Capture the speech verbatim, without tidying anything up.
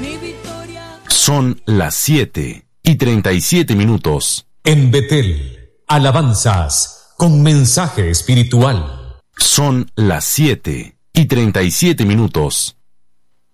Son las siete y treinta y siete minutos. En Betel, alabanzas con mensaje espiritual. Son las siete y treinta y siete minutos.